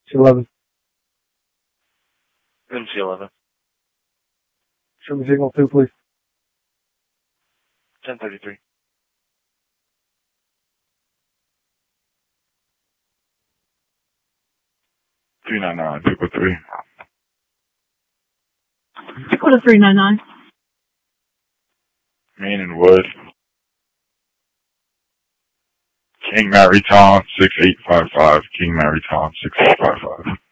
C11. MC11. Show me signal 2, please. 1033. People 3. Dakota 399. Main and Wood. King Mary Tom 6855. King Mary Tom 6855.